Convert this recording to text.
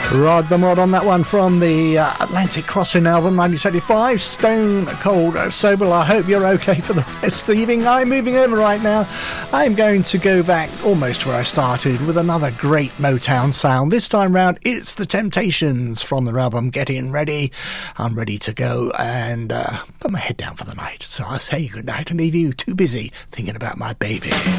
Rod the Mod on that one from the Atlantic Crossing album 1975, Stone Cold Sober. I hope you're okay for the rest of the evening. I'm moving over right now. I'm going to go back almost where I started with another great Motown sound. This time round it's the Temptations from their album Getting Ready. I'm ready to go and put my head down for the night. So I'll say good night and leave you too busy thinking about my baby.